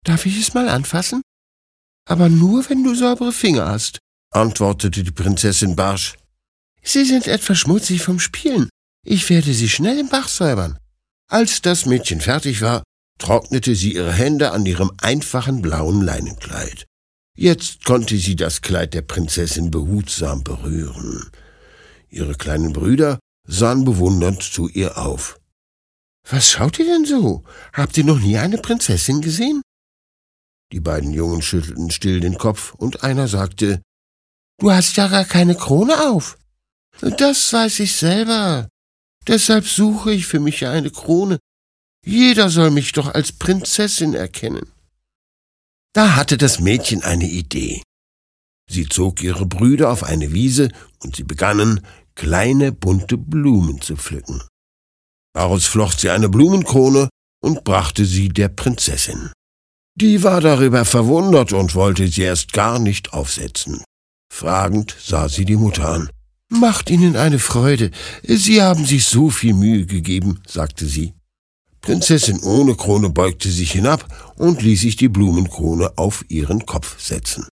»Darf ich es mal anfassen?« »Aber nur, wenn du saubere Finger hast«, antwortete die Prinzessin barsch. »Sie sind etwas schmutzig vom Spielen. Ich werde sie schnell im Bach säubern.« Als das Mädchen fertig war, trocknete sie ihre Hände an ihrem einfachen blauen Leinenkleid. Jetzt konnte sie das Kleid der Prinzessin behutsam berühren. Ihre kleinen Brüder sahen bewundernd zu ihr auf. »Was schaut ihr denn so? Habt ihr noch nie eine Prinzessin gesehen?« Die beiden Jungen schüttelten still den Kopf und einer sagte, »Du hast ja gar keine Krone auf.« »Das weiß ich selber. Deshalb suche ich für mich ja eine Krone. Jeder soll mich doch als Prinzessin erkennen.« Da hatte das Mädchen eine Idee. Sie zog ihre Brüder auf eine Wiese und sie begannen, kleine bunte Blumen zu pflücken. Daraus flocht sie eine Blumenkrone und brachte sie der Prinzessin. Die war darüber verwundert und wollte sie erst gar nicht aufsetzen. Fragend sah sie die Mutter an. »Macht Ihnen eine Freude, Sie haben sich so viel Mühe gegeben«, sagte sie. Prinzessin ohne Krone beugte sich hinab und ließ sich die Blumenkrone auf ihren Kopf setzen.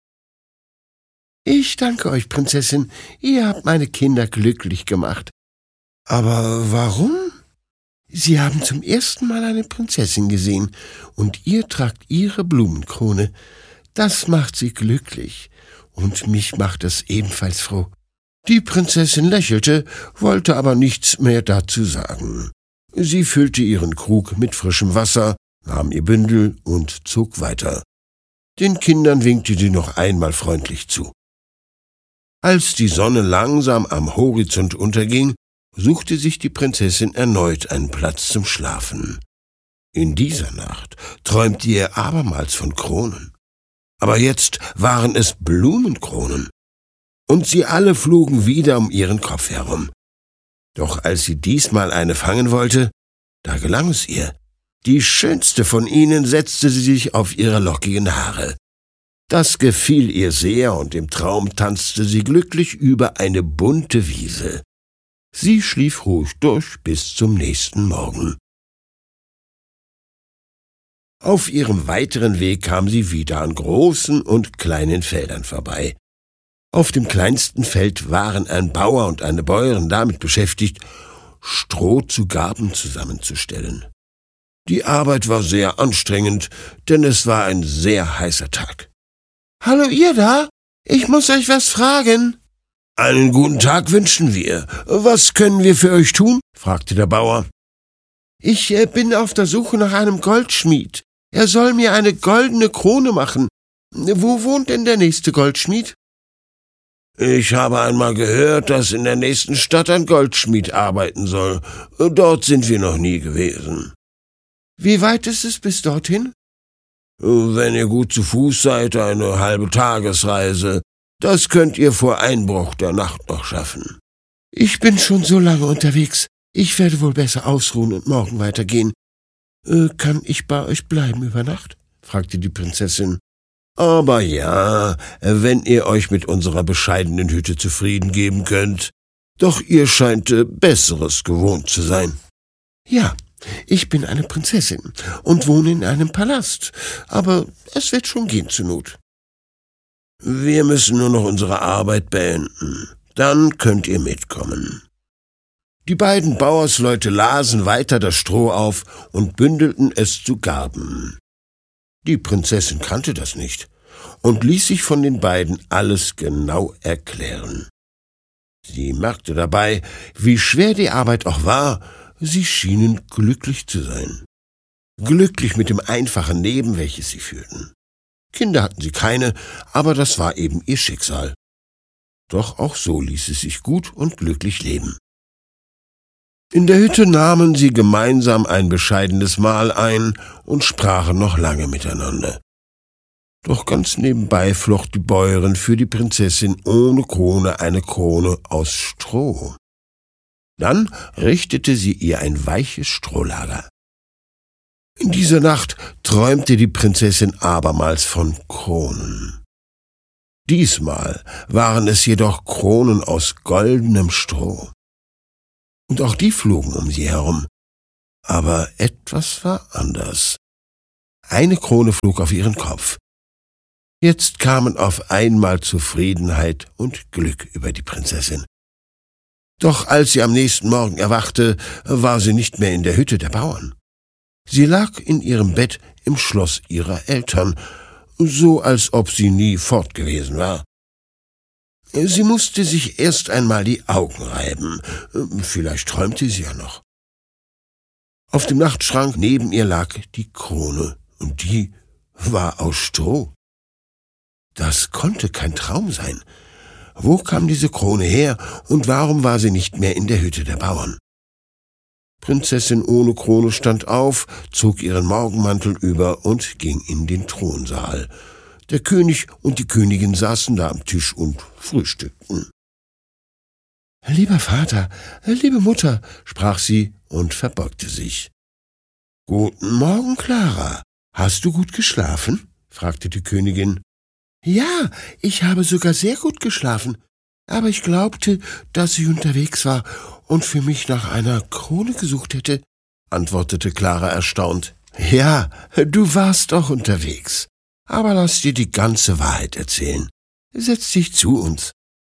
»Ich danke euch, Prinzessin, ihr habt meine Kinder glücklich gemacht.« »Aber warum?« »Sie haben zum ersten Mal eine Prinzessin gesehen, und ihr tragt ihre Blumenkrone. Das macht sie glücklich, und mich macht es ebenfalls froh.« Die Prinzessin lächelte, wollte aber nichts mehr dazu sagen. Sie füllte ihren Krug mit frischem Wasser, nahm ihr Bündel und zog weiter. Den Kindern winkte sie noch einmal freundlich zu. Als die Sonne langsam am Horizont unterging, suchte sich die Prinzessin erneut einen Platz zum Schlafen. In dieser Nacht träumte ihr abermals von Kronen. Aber jetzt waren es Blumenkronen. Und sie alle flogen wieder um ihren Kopf herum. Doch als sie diesmal eine fangen wollte, da gelang es ihr. Die schönste von ihnen setzte sie sich auf ihre lockigen Haare. Das gefiel ihr sehr, und im Traum tanzte sie glücklich über eine bunte Wiese. Sie schlief ruhig durch bis zum nächsten Morgen. Auf ihrem weiteren Weg kam sie wieder an großen und kleinen Feldern vorbei. Auf dem kleinsten Feld waren ein Bauer und eine Bäuerin damit beschäftigt, Stroh zu Garben zusammenzustellen. Die Arbeit war sehr anstrengend, denn es war ein sehr heißer Tag. »Hallo ihr da, ich muss euch was fragen.« »Einen guten Tag wünschen wir. Was können wir für euch tun?« fragte der Bauer. »Ich bin auf der Suche nach einem Goldschmied. Er soll mir eine goldene Krone machen. Wo wohnt denn der nächste Goldschmied?« »Ich habe einmal gehört, dass in der nächsten Stadt ein Goldschmied arbeiten soll. Dort sind wir noch nie gewesen.« »Wie weit ist es bis dorthin?« »Wenn ihr gut zu Fuß seid, eine halbe Tagesreise. Das könnt ihr vor Einbruch der Nacht noch schaffen.« »Ich bin schon so lange unterwegs. Ich werde wohl besser ausruhen und morgen weitergehen. Kann ich bei euch bleiben über Nacht?« fragte die Prinzessin. »Aber ja, wenn ihr euch mit unserer bescheidenen Hütte zufrieden geben könnt. Doch ihr scheint Besseres gewohnt zu sein.« »Ja, ich bin eine Prinzessin und wohne in einem Palast, aber es wird schon gehen zur Not.« »Wir müssen nur noch unsere Arbeit beenden. Dann könnt ihr mitkommen.« Die beiden Bauersleute lasen weiter das Stroh auf und bündelten es zu Garben. Die Prinzessin kannte das nicht und ließ sich von den beiden alles genau erklären. Sie merkte dabei, wie schwer die Arbeit auch war, sie schienen glücklich zu sein. Glücklich mit dem einfachen Leben, welches sie führten. Kinder hatten sie keine, aber das war eben ihr Schicksal. Doch auch so ließ es sich gut und glücklich leben. In der Hütte nahmen sie gemeinsam ein bescheidenes Mahl ein und sprachen noch lange miteinander. Doch ganz nebenbei flocht die Bäuerin für die Prinzessin ohne Krone eine Krone aus Stroh. Dann richtete sie ihr ein weiches Strohlager. In dieser Nacht träumte die Prinzessin abermals von Kronen. Diesmal waren es jedoch Kronen aus goldenem Stroh. Und auch die flogen um sie herum. Aber etwas war anders. Eine Krone flog auf ihren Kopf. Jetzt kamen auf einmal Zufriedenheit und Glück über die Prinzessin. Doch als sie am nächsten Morgen erwachte, war sie nicht mehr in der Hütte der Bauern. Sie lag in ihrem Bett im Schloss ihrer Eltern, so als ob sie nie fort gewesen war. Sie musste sich erst einmal die Augen reiben, vielleicht träumte sie ja noch. Auf dem Nachtschrank neben ihr lag die Krone, und die war aus Stroh. Das konnte kein Traum sein. Wo kam diese Krone her, und warum war sie nicht mehr in der Hütte der Bauern? Prinzessin ohne Krone stand auf, zog ihren Morgenmantel über und ging in den Thronsaal. Der König und die Königin saßen da am Tisch und frühstückten. »Lieber Vater, liebe Mutter«, sprach sie und verbeugte sich. »Guten Morgen, Clara. Hast du gut geschlafen?« fragte die Königin. »Ja, ich habe sogar sehr gut geschlafen, aber ich glaubte, dass ich unterwegs war und für mich nach einer Krone gesucht hätte«, antwortete Clara erstaunt. »Ja, du warst doch unterwegs. Aber lass dir die ganze Wahrheit erzählen. Setz dich zu uns.«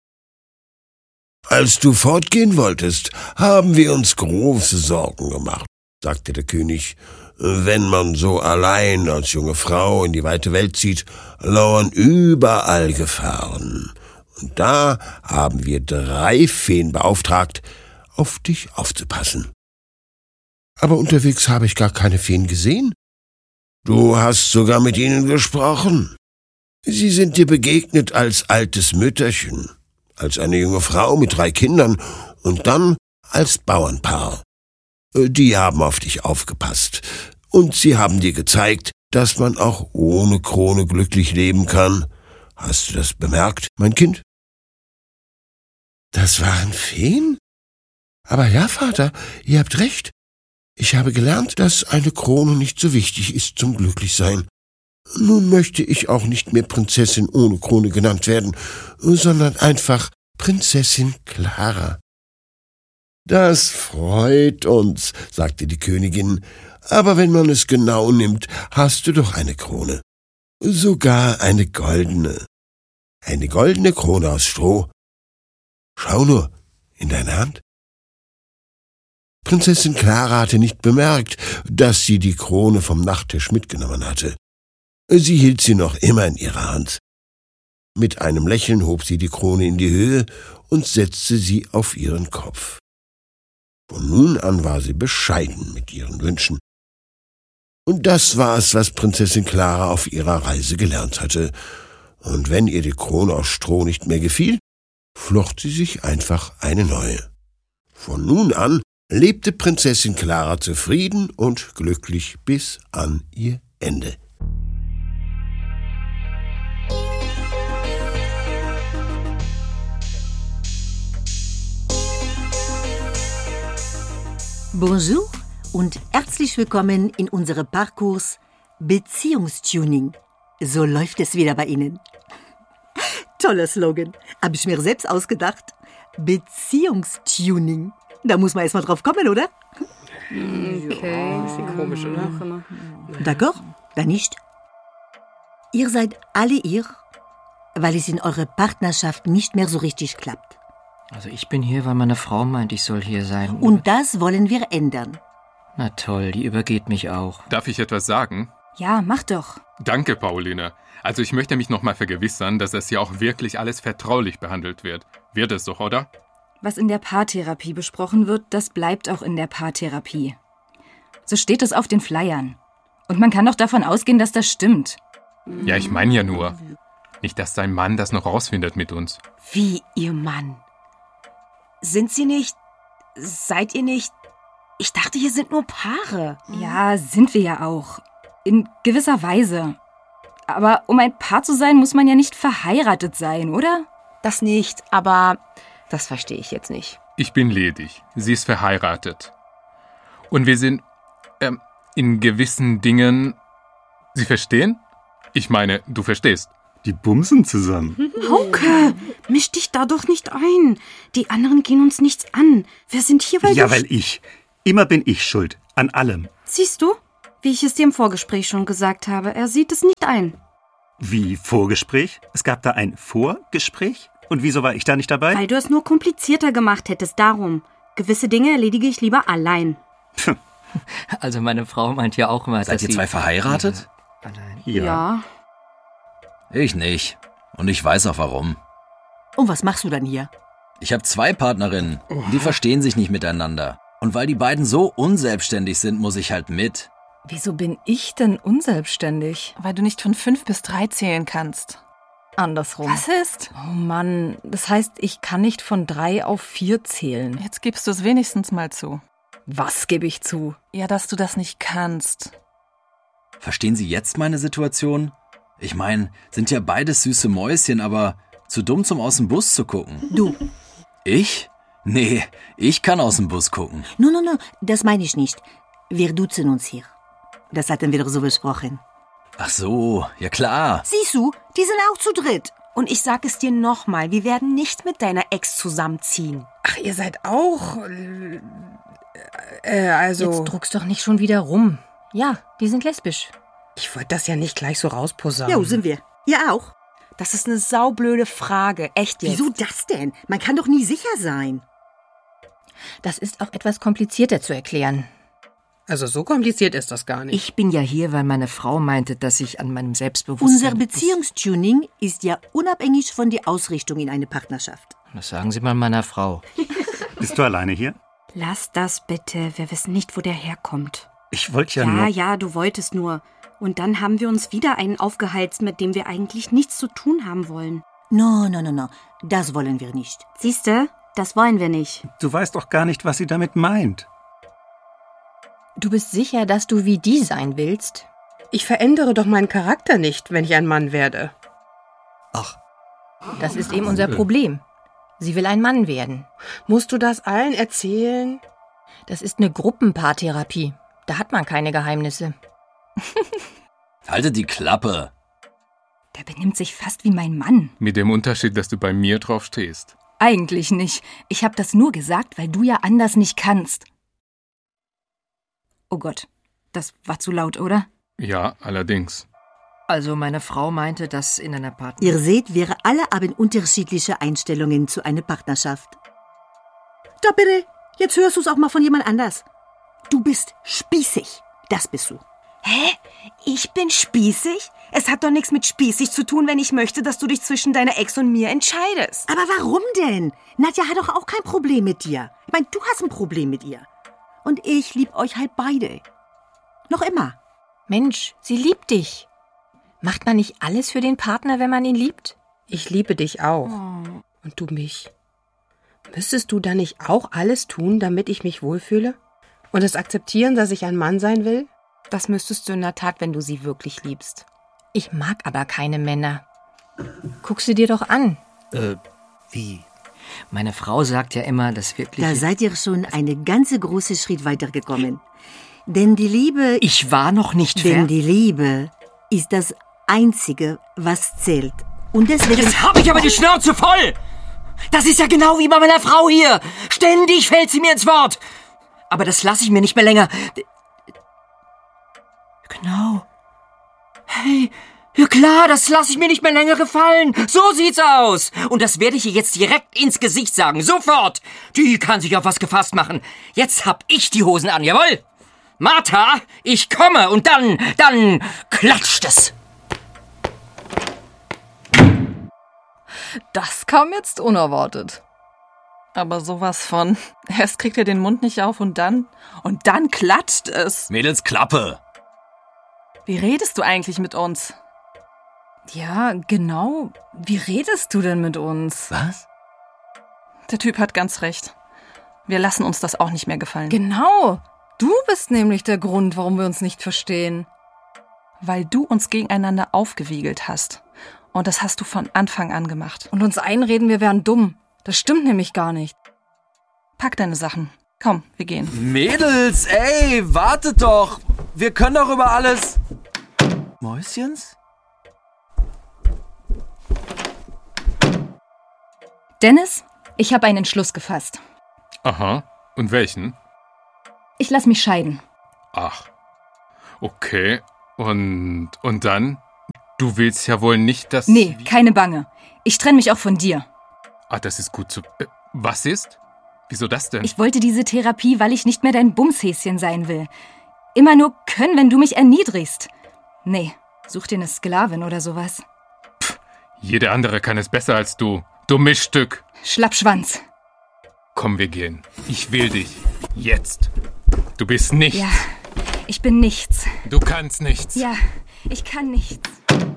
»Als du fortgehen wolltest, haben wir uns große Sorgen gemacht«, sagte der König. »Wenn man so allein als junge Frau in die weite Welt zieht, lauern überall Gefahren. Und da haben wir 3 Feen beauftragt, auf dich aufzupassen.« »Aber unterwegs habe ich gar keine Feen gesehen.« »Du hast sogar mit ihnen gesprochen. Sie sind dir begegnet als altes Mütterchen, als eine junge Frau mit 3 Kindern und dann als Bauernpaar. Die haben auf dich aufgepasst und sie haben dir gezeigt, dass man auch ohne Krone glücklich leben kann. Hast du das bemerkt, mein Kind?« »Das waren Feen? Aber ja, Vater, ihr habt recht. Ich habe gelernt, dass eine Krone nicht so wichtig ist zum Glücklichsein. Nun möchte ich auch nicht mehr Prinzessin ohne Krone genannt werden, sondern einfach Prinzessin Clara.« »Das freut uns«, sagte die Königin, »aber wenn man es genau nimmt, hast du doch eine Krone. Sogar eine goldene. Eine goldene Krone aus Stroh. Schau nur in deine Hand.« Prinzessin Clara hatte nicht bemerkt, dass sie die Krone vom Nachttisch mitgenommen hatte. Sie hielt sie noch immer in ihrer Hand. Mit einem Lächeln hob sie die Krone in die Höhe und setzte sie auf ihren Kopf. Von nun an war sie bescheiden mit ihren Wünschen. Und das war es, was Prinzessin Clara auf ihrer Reise gelernt hatte. Und wenn ihr die Krone aus Stroh nicht mehr gefiel, flocht sie sich einfach eine neue. Von nun an lebte Prinzessin Clara zufrieden und glücklich bis an ihr Ende. Bonjour und herzlich willkommen in unserem Parcours Beziehungstuning. So läuft es wieder bei Ihnen. Toller Slogan. Habe ich mir selbst ausgedacht. Beziehungstuning. Da muss man erst mal drauf kommen, oder? Okay. Bisschen komisch, oder? D'accord? Dann nicht. Ihr seid alle ihr, weil es in eurer Partnerschaft nicht mehr so richtig klappt. Also ich bin hier, weil meine Frau meint, ich soll hier sein. Und das wollen wir ändern. Na toll, die übergeht mich auch. Darf ich etwas sagen? Ja, mach doch. Danke, Pauline. Also ich möchte mich nochmal vergewissern, dass das hier auch wirklich alles vertraulich behandelt wird. Wird es doch, oder? Was in der Paartherapie besprochen wird, das bleibt auch in der Paartherapie. So steht es auf den Flyern. Und man kann doch davon ausgehen, dass das stimmt. Ja, ich meine ja nur. Nicht, dass dein Mann das noch rausfindet mit uns. Wie, Ihr Mann? Sind Sie nicht... Seid ihr nicht... Ich dachte, hier sind nur Paare. Ja, sind wir ja auch. In gewisser Weise. Aber um ein Paar zu sein, muss man ja nicht verheiratet sein, oder? Das nicht, aber das verstehe ich jetzt nicht. Ich bin ledig. Sie ist verheiratet. Und wir sind... in gewissen Dingen... Sie verstehen? Ich meine, du verstehst. Die bumsen zusammen. Hauke, misch dich da doch nicht ein. Die anderen gehen uns nichts an. Wir sind hier, weil Ja, weil ich. Immer bin ich schuld. An allem. Siehst du? Wie ich es dir im Vorgespräch schon gesagt habe, er sieht es nicht ein. Wie Vorgespräch? Es gab da ein Vorgespräch? Und wieso war ich da nicht dabei? Weil du es nur komplizierter gemacht hättest, darum. Gewisse Dinge erledige ich lieber allein. Also meine Frau meint ja auch mal, Seid dass ihr sie... zwei verheiratet? Ja. Ich nicht. Und ich weiß auch warum. Und was machst du dann hier? Ich habe 2 Partnerinnen. Und die verstehen sich nicht miteinander. Und weil die beiden so unselbstständig sind, muss ich halt mit. Wieso bin ich denn unselbstständig? Weil du nicht von 5 bis 3 zählen kannst. Andersrum. Was ist? Oh Mann, das heißt, ich kann nicht von 3 auf 4 zählen. Jetzt gibst du es wenigstens mal zu. Was gebe ich zu? Ja, dass du das nicht kannst. Verstehen Sie jetzt meine Situation? Ich meine, sind ja beides süße Mäuschen, aber zu dumm, zum aus dem Bus zu gucken. Du. Ich? Nee, ich kann aus dem Bus gucken. No, das meine ich nicht. Wir duzen uns hier. Das hatten wir doch so besprochen. Ach so, ja klar. Siehst du, die sind auch zu dritt. Und ich sag es dir nochmal, wir werden nicht mit deiner Ex zusammenziehen. Ach, ihr seid auch... also... Jetzt druckst doch nicht schon wieder rum. Ja, die sind lesbisch. Ich wollte das ja nicht gleich so rausposaunen. Ja, sind wir. Ihr auch. Das ist eine saublöde Frage, echt jetzt. Wieso das denn? Man kann doch nie sicher sein. Das ist auch etwas komplizierter zu erklären. Also so kompliziert ist das gar nicht. Ich bin ja hier, weil meine Frau meinte, dass ich an meinem Selbstbewusstsein... Unser Beziehungstuning ist ja unabhängig von der Ausrichtung in eine Partnerschaft. Das sagen Sie mal meiner Frau. Bist du alleine hier? Lass das bitte. Wir wissen nicht, wo der herkommt. Ich wollte ja nur... Ja, du wolltest nur. Und dann haben wir uns wieder einen aufgeheizt, mit dem wir eigentlich nichts zu tun haben wollen. No. Das wollen wir nicht. Siehste, das wollen wir nicht. Du weißt doch gar nicht, was sie damit meint. Du bist sicher, dass du wie die sein willst? Ich verändere doch meinen Charakter nicht, wenn ich ein Mann werde. Ach. Das ist eben unser Problem. Sie will ein Mann werden. Musst du das allen erzählen? Das ist eine Gruppenpaartherapie. Da hat man keine Geheimnisse. Haltet die Klappe. Der benimmt sich fast wie mein Mann. Mit dem Unterschied, dass du bei mir drauf stehst. Eigentlich nicht. Ich habe das nur gesagt, weil du ja anders nicht kannst. Oh Gott, das war zu laut, oder? Ja, allerdings. Also meine Frau meinte, dass in einer Partnerschaft... Ihr seht, wir alle haben unterschiedliche Einstellungen zu einer Partnerschaft. Da bitte, jetzt hörst du es auch mal von jemand anders. Du bist spießig, das bist du. Hä? Ich bin spießig? Es hat doch nichts mit spießig zu tun, wenn ich möchte, dass du dich zwischen deiner Ex und mir entscheidest. Aber warum denn? Nadja hat doch auch kein Problem mit dir. Ich meine, du hast ein Problem mit ihr. Und ich lieb euch halt beide. Noch immer. Mensch, sie liebt dich. Macht man nicht alles für den Partner, wenn man ihn liebt? Ich liebe dich auch. Oh. Und du mich. Müsstest du dann nicht auch alles tun, damit ich mich wohlfühle? Und es akzeptieren, dass ich ein Mann sein will? Das müsstest du in der Tat, wenn du sie wirklich liebst. Ich mag aber keine Männer. Guck sie dir doch an. Wie? Meine Frau sagt ja immer, dass wirklich... Da seid ihr schon einen ganzen großen Schritt weitergekommen. Denn die Liebe... Ich war noch nicht Denn fertig. die Liebe ist das Einzige, was zählt. Und deswegen... Jetzt habe ich aber die Schnauze voll! Das ist ja genau wie bei meiner Frau hier. Ständig fällt sie mir ins Wort. Aber das lasse ich mir nicht mehr länger. Genau. Hey, ja klar, das lasse ich mir nicht mehr länger gefallen. So sieht's aus. Und das werde ich ihr jetzt direkt ins Gesicht sagen. Sofort. Die kann sich auf was gefasst machen. Jetzt hab ich die Hosen an, jawohl. Martha, ich komme und dann klatscht es. Das kam jetzt unerwartet. Aber sowas von, erst kriegt er den Mund nicht auf und dann klatscht es. Mädels, Klappe. Wie redest du eigentlich mit uns? Ja, genau. Wie redest du denn mit uns? Was? Der Typ hat ganz recht. Wir lassen uns das auch nicht mehr gefallen. Genau. Du bist nämlich der Grund, warum wir uns nicht verstehen. Weil du uns gegeneinander aufgewiegelt hast. Und das hast du von Anfang an gemacht. Und uns einreden, wir wären dumm. Das stimmt nämlich gar nicht. Pack deine Sachen. Komm, wir gehen. Mädels, ey, wartet doch. Wir können doch über alles... Mäuschens? Dennis, ich habe einen Entschluss gefasst. Aha. Und welchen? Ich lasse mich scheiden. Ach. Okay, und dann? Du willst ja wohl nicht, dass... Nee, keine Bange. Ich trenne mich auch von dir. Ah, das ist gut zu... was ist? Wieso das denn? Ich wollte diese Therapie, weil ich nicht mehr dein Bumshäschen sein will. Immer nur können, wenn du mich erniedrigst. Nee, such dir eine Sklavin oder sowas. Jede andere kann es besser als du. Du Mischstück. Schlappschwanz. Komm, wir gehen. Ich will dich. Jetzt. Du bist nichts. Ja, ich bin nichts. Du kannst nichts. Ja, ich kann nichts.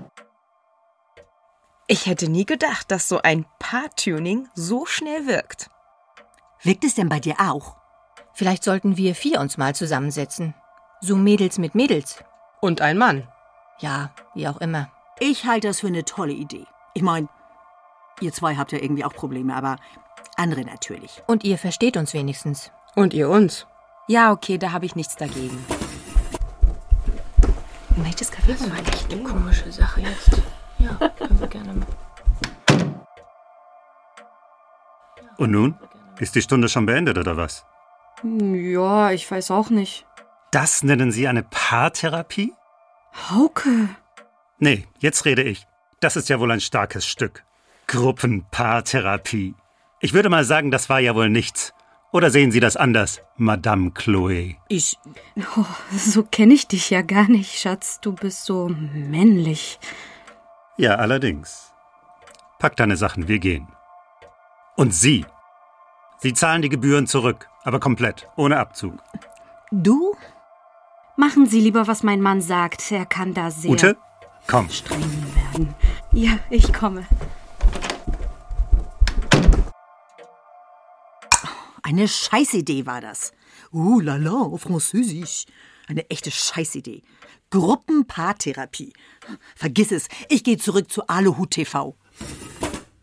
Ich hätte nie gedacht, dass so ein Paartuning so schnell wirkt. Wirkt es denn bei dir auch? Vielleicht sollten wir 4 uns mal zusammensetzen. So Mädels mit Mädels. Und ein Mann. Ja, wie auch immer. Ich halte das für eine tolle Idee. Ich meine, ihr 2 habt ja irgendwie auch Probleme, aber andere natürlich. Und ihr versteht uns wenigstens. Und ihr uns? Ja, okay, da habe ich nichts dagegen. Welches Kaffee war eigentlich eine komische Sache jetzt? Ja, können wir gerne machen. Und nun? Ist die Stunde schon beendet, oder was? Ja, ich weiß auch nicht. Das nennen Sie eine Paartherapie? Hauke. Nee, jetzt rede ich. Das ist ja wohl ein starkes Stück. Gruppenpaartherapie. Ich würde mal sagen, das war ja wohl nichts. Oder sehen Sie das anders, Madame Chloe? Oh, so kenne ich dich ja gar nicht, Schatz. Du bist so männlich. Ja, allerdings. Pack deine Sachen, wir gehen. Und Sie? Sie zahlen die Gebühren zurück, aber komplett, ohne Abzug. Du? Machen Sie lieber, was mein Mann sagt. Er kann da sehr Ute, komm. streng werden. Ja, ich komme. Eine Scheißidee war das. La la, französisch. Eine echte Scheißidee. Gruppenpaartherapie. Vergiss es, ich gehe zurück zu Aluhut TV.